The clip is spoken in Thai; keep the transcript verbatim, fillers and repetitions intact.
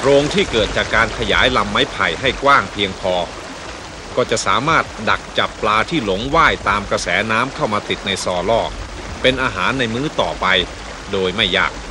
โรงที่เกิดจากการขยายลำไม้ไผ่ให้กว้างเพียงพอก็จะสามารถดักจับปลาที่หลงว่ายตามกระแสน้ำเข้ามาติดในซอล่อเป็นอาหารในมื้อต่อไปโดยไม่ยาก